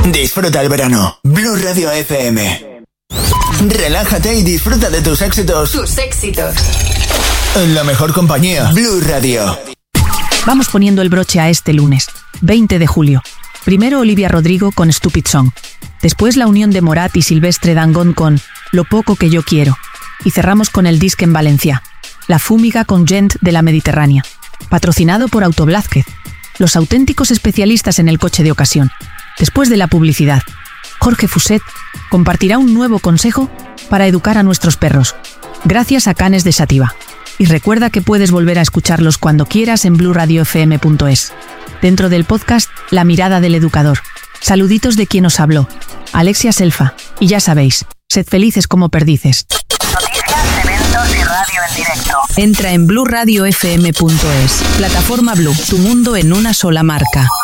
Disfruta el verano. Blue Radio FM. Relájate y disfruta de tus éxitos. Tus éxitos. En la mejor compañía. Blue Radio. Vamos poniendo el broche a este lunes, 20 de julio. Primero Olivia Rodrigo con Stupid Song. Después la unión de Morat y Silvestre Dangond con Lo poco que yo quiero. Y cerramos con el disc en Valencia, La Fúmiga con Gent de la Mediterránea. Patrocinado por Auto Blázquez, los auténticos especialistas en el coche de ocasión. Después de la publicidad, Jorge Fuset compartirá un nuevo consejo para educar a nuestros perros, gracias a Canes de Sativa. Y recuerda que puedes volver a escucharlos cuando quieras en blueradiofm.es. Dentro del podcast, La mirada del educador. Saluditos de quien os habló, Alexia Selfa. Y ya sabéis, sed felices como perdices. Noticias, eventos y radio en directo. Entra en blueradiofm.es. Plataforma Blue, tu mundo en una sola marca.